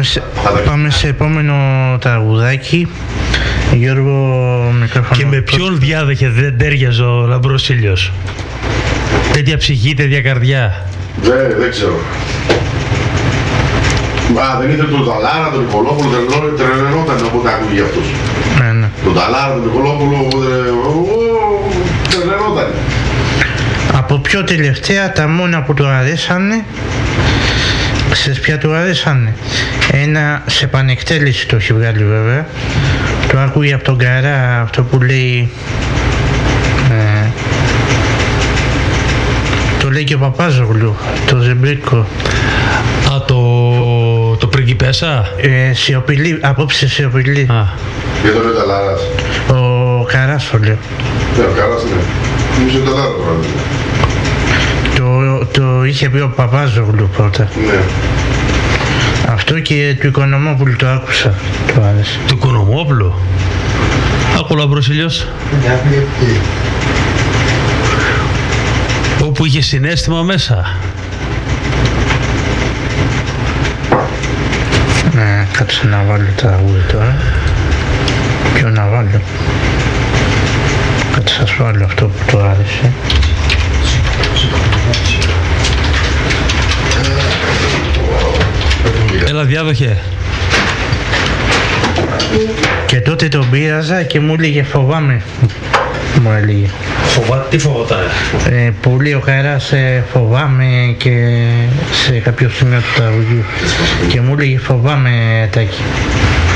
Πάμε σε επόμενο τραγουδάκι. Γιώργο, μικρόφωνο. Και με ποιον διάδεχε δεν τέριαζε ο Λαμπρός Ήλιος? Τέτοια ψυχή, τέτοια καρδιά. Δεν ξέρω. Δεν ήθελε τον Ταλάρα, τον Νικολόπουλο, τρελαινόταν όποτε ακούγε αυτός. Ναι. Τον Ταλάρα, τον Νικολόπουλο, τρελαινόταν. Από πιο τελευταία, τα μόνα που του αρέσανε, ξέρεις ποια του αρέσανε? Ένα σε πανεκτέλεση το έχει βγάλει βέβαια. Το άκουγε από τον Καρά, αυτό που λέει... το λέει και ο Παπάζογλου, το Ζεμπρίκο. Το πριγκιπέσα. Σιωπηλή, απόψε σιωπηλή. Και τον Ταλάρας. Ο Καράς το λέω. Ναι, ο Καράς ναι. Νομίζω ο Ταλάρας το είχε πει ο Παπάζογλου πρώτα. Ναι. Αυτό και του Οικονομόπουλου το άκουσα. Το άρεσε. Του Οικονομόπουλου. Άκου Λαμπρός Ήλιος. Όπου είχε συναίσθημα μέσα. Ναι, κάτσε να βάλω τα τραγούδι τώρα. Ποιο να βάλω? Κάτσε σας βάλω αυτό που το άρεσε. Έλα διάδοχε. Και τότε τον πείραζα και μου έλεγε φοβάμαι. Μου έλεγε. Τι φοβότανε? Πολύ ο Καράς φοβάμαι και σε κάποιο σημείο του τραγουδιού. Και μου έλεγε φοβάμαι Τάκη.